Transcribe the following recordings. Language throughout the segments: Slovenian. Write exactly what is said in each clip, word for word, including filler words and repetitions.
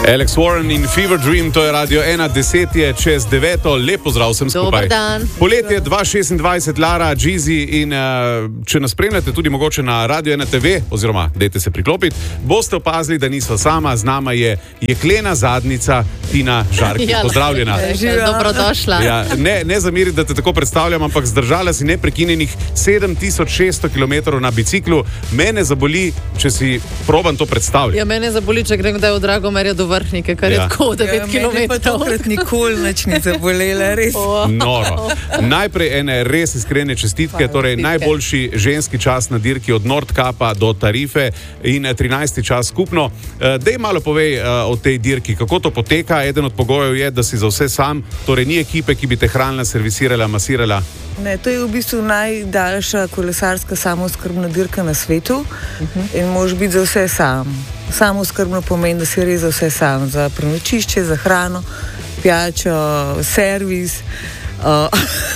Alex Warren in Fever Dream, to je Radio ena, deset je čez deveto, lepo zdrav vsem skupaj. Dobar dan. Poletje dva tisoč šestindvajset, Lara, Jeezy in uh, če nas spremljate tudi mogoče na Radio ena te ve, oziroma dajte se priklopiti, boste opazili, da nisva sama, z nama je jeklena zadnica Tina Žarki. Ja, Pozdravljena. Živijo. Dobrodošla. Ja, ne, ne zamiri, da te tako predstavljam, ampak zdržala si neprekinjenih sedem tisoč šeststo kilometrov na biciklu. Mene zaboli, če si probam to predstavljati. Ja, mene zaboli, če grem kdaj v Dragomerja do Vrhnike, kar je Ja. tako devet Ja, kilometrov. meni pa tokrat nikoli nič ni zabolela, res. Noro. Najprej ene res iskrene čestitke, Hvala, torej čestitke. najboljši ženski čas na dirki od Nordkapa do Tarife in trinajsti čas skupno. Uh, dej malo povej uh, o tej dirki, kako to poteka. Eden od pogojev je, da si za vse sam, torej ni ekipe, ki bi te hranila, servisirala, masirala. Ne, to je v bistvu najdaljša kolesarska samooskrbna dirka na svetu uh-huh. in moraš biti za vse sam. Samooskrbno pomeni, da si res za vse sam, za prenočišče, za hrano, pijačo, servis, uh,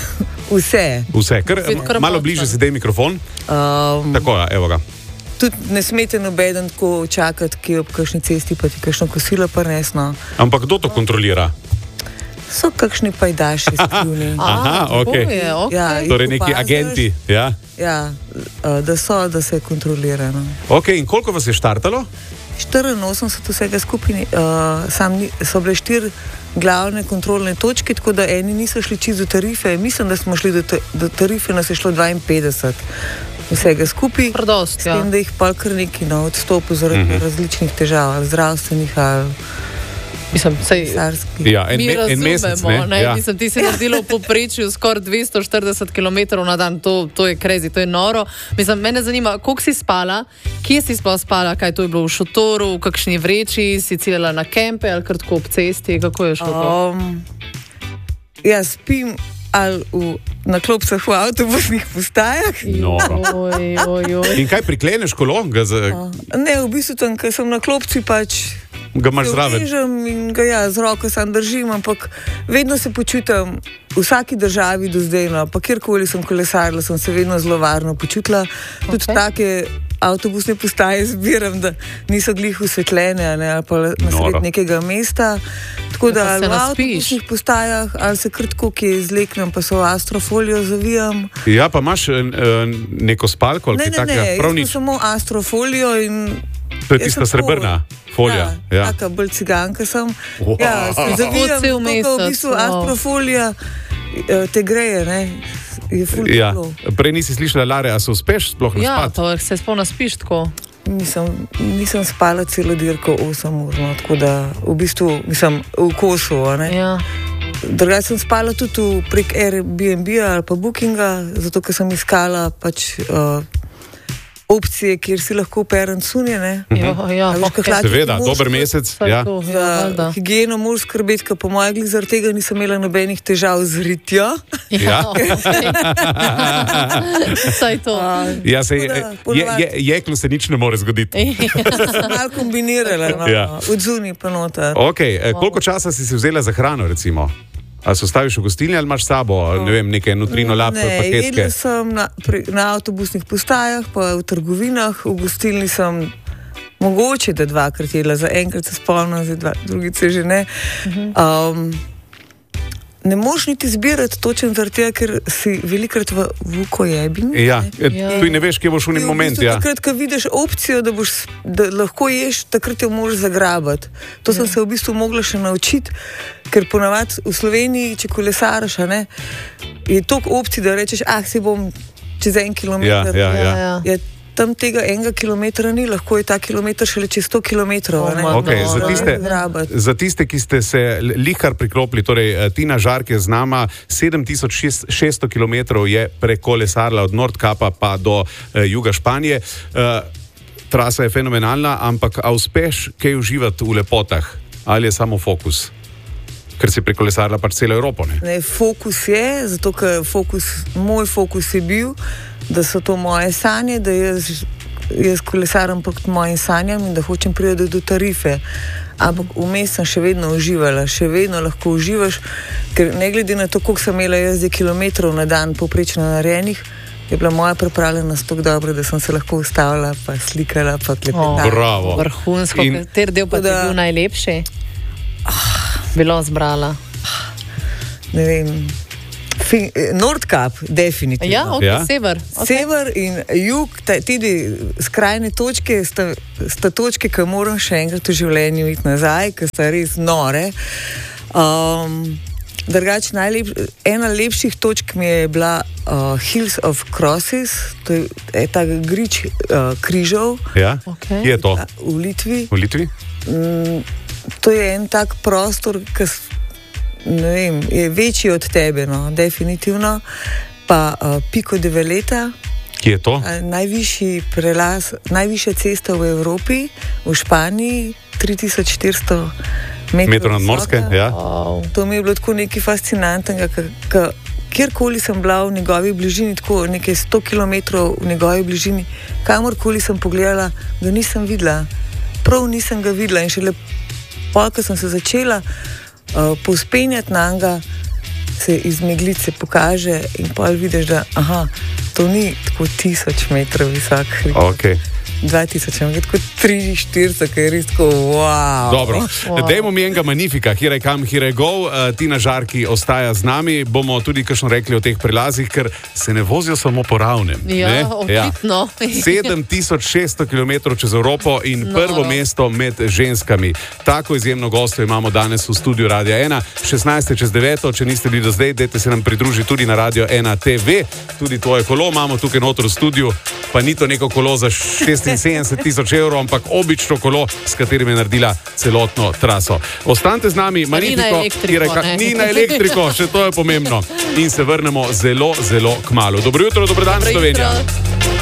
vse. Vse, kar, Vse, kar malo močno. bliže sedaj mikrofon. Um, Tako, ja, evo ga. tudi ne smete nobeden tako čakati, ki je ob kakšni cesti, pa ti kakšno kosilo prinesno. Ampak kdo to kontrolira? So kakšni pajdaši skrivni. Aha, tako okej. je, okej. Ja, jih Torej neki opaziš. agenti. Ja. Ja, uh, da so, da se kontrolira. No. Ok, in koliko vas je štartalo? štiriinosemdeset vsega skupaj, uh, sam ni, so bile štiri glavne kontrolne točke, tako da eni niso šli čisto do Tarife. Mislim, da smo šli do, ta, do Tarife, nas je šlo dvainpetdeset vsega skupaj. Predost, S ja. tem, da jih pol kar neki na odstopu zaradi uh-huh. različnih težav, ali zdravstvenih ali Mislim, sej, pisarskih. Ja, en, mi me, en razumemo, mesec. Ne? ne? Ja. Mislim, ti si naredila v povprečju skoraj dvesto štirideset kilometrov na dan, to, to je crazy, to je noro. Mislim, mene zanima, koliko si spala, kje si sploh spala, kaj to je bilo v šotoru, v kakšni vreči, si ciljala na kempe ali kar tako ob cesti, kako je šlo to? Um, ja, spim ali v, na klopcah v avtobusnih postajah. Noro. Oj, oj, oj. In kaj prikleneš kolo? Ga, z, Ne, v bistvu tam, ker sem na klopci, pač ga imaš zraven? Vežem in ga ja, z roko sam držim, ampak vedno se počutim v vsaki državi do zdaj, no, pa kjerkoli sem kolesarila, sem se vedno zelo varno počutila. Tudi Okay. take avtobusne postaje zbiram, da niso glih osvetljene, a ne, ali pa na Noro. sred nekega mesta. Tako Ja, da pa se ali v naspiš. avtobusnih postajah, ali se krtko kje izleknem, pa se v astrofolijo zavijam. Ja, pa imaš eh, neko spalko ali Ne, kaj ne, takega? ne, Prav jaz nič. sem samo astrofolijo in To je jaz tista sem tako- srebrna folija. Ja, Ja. taka bolj ciganka sem. Wow. Ja, se zavijam, Tako cel tako, v mesec, bistvu wow. astrofolija eh, te greje, ne, je ful Ja. toplo. Prej nisi slišala, Lare, a se uspeš sploh Ja, naspati? to se sploh naspiš tako. Nisem, nisem spala celo dirko osem ur, no, tako da v bistvu nisem v kosu. a Ne. Ja. Drugače sem spala tudi v- prek Airbnb-a ali pa Bookinga, zato ker sem iskala pač uh, opcije, kjer si lahko perem cunje. Ne. Ja, ja, A veš, okej. kaj hlad- Seveda, mož- dober mesec. Saj Ja. to, ja, Za valjda. higieno moraš skrbeti, ker po mojem glih zaradi tega nisem imela nobenih težav z ritjo. Ja. okej. Saj to. Ja, se, je, Tako da, je, ponavadi- je, jeklu se nič ne more zgoditi. Sem malo kombinirala, no, Ja. ja. od zunaj pa noter. Okay, eh, koliko časa si si vzela za hrano, recimo? A se ostaviš v gostilni ali imaš s sabo, ne vem, neke nutrino lab Ne, paketke? jedla sem na, pri, na avtobusnih postajah, pa v trgovinah, v gostilni sem mogoče da dvakrat jedla, za enkrat se spomnim, za dva, drugice že ne. Um, ne moš niti zbirati točno zaradi tega, ker si velikrat v vukojebini. Ja, Ja. ja. Tu ne veš, kje boš v In enem v momentu. bistvu, Ja. takrat, ko vidiš opcijo, da, boš, s- da lahko ješ, takrat jo moraš zagrabati. To sem se v bistvu mogla še naučiti, ker ponavadi v Sloveniji, če kolesariš, a ne, je toliko opcij, da rečeš, ah, si bom čez en Ja, kilometer. ja, Ja, ja. ja. Ja, tam tega enega kilometra ni, lahko je ta kilometr šele čez sto kilometrov. a ne. Oh, Okay, za, No, tiste, zagrabati. za tiste, ki ste se lihar priklopili, torej eh, Tina Žark je z nama, sedem tisoč šeststo kilometrov je prekolesarila od Nordkapa pa do eh, juga Španije. Eh, trasa je fenomenalna, ampak a uspeš kaj uživati v lepotah ali je samo fokus? Ker si prekolesarila pač celo Evropo. Ne? Ne, fokus je, zato ker fokus, moj fokus je bil, da so to moje sanje, da jaz, jaz kolesaram proti mojim sanjam in da hočem priti do Tarife. Ampak vmes sem še vedno uživala, še vedno lahko uživaš, ker ne glede na to, koliko sem imela jaz zdaj kilometrov na dan poprečno narejenih, je bila moja pripravljenost tako dobra, da sem se lahko ustavila, pa slikala, pa klepetala. Oh, bravo. Vrhunsko. In- Kater del pa ti je Da- bil najlepši? Bilo zbrala. Ne vem. Fin- eh, Nordkap, definitivno. Ja, ok, Ja. sever. Okay. Sever in jug, ta- tudi skrajne točke, sta, sta točke, ki moram še enkrat v življenju iti nazaj, ker sta res nore. Um, Drugač, najlep, ena lepših točk mi je bila uh, Hills of Crosses, to je, je ta grič uh, križov Ja? Okej. Kje je to? a, v Litvi. V Litvi? Mm, to je en tak prostor, ki s- ne vem, je večji od tebe, no, definitivno. Pa uh, Pico de Veleta, Kje je to? uh, najvišji prelaz, najvišja cesta v Evropi, v Španiji, tri tisoč štiristo metrov. Metro nadmorske? visoka. Ja. Wow. To mi je bilo tako nekaj fascinantnega, ker kjerkoli sem bila v njegovi bližini, tako nekaj sto kilometrov v njegovi bližini, kamorkoli sem pogledala, ga nisem videla. Prav nisem ga videla in šele pol, ko sem se začela uh, povspenjati na njega, se iz meglice pokaže in pol vidiš, da aha, to ni tako tisoč metrov visok hrib. Okay. dva tisoč, ampak je tako tri, štiri, ki je res tako wow. Dobro, Wow. dajmo mi enega magnifika, here come, here go. Uh, Tina Žarki ostaja z nami, bomo tudi kakšno rekli o teh prelazih, ker se ne vozijo samo po ravnem. Ja, ne? očitno. sedem tisoč šeststo kilometrov čez Evropo in Noro. prvo mesto med ženskami. Tako izjemno gosto imamo danes v studiu Radia ena, šestnajst čez devet, če niste bili do zdaj, dajte se nam pridružiti tudi na Radio ena T V, tudi tvoje kolo imamo tukaj noter v studiu, pa ni to neko kolo za šestinsedemdeset tisoč evrov, ampak obično kolo, s katerim je naredila celotno traso. Ostanite z nami, Pa ni na Magnifiko, elektriko, kjer je ka- ne. ni na elektriko, še to je pomembno. In se vrnemo zelo, zelo kmalu. Dobro jutro, dobro dan, Dobro Slovenija. jutro.